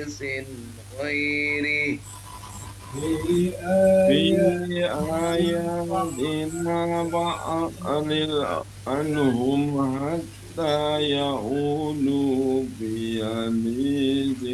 غيره في في آياتنا آياتنا فأعرض عنهم حتى يقولوا في حديث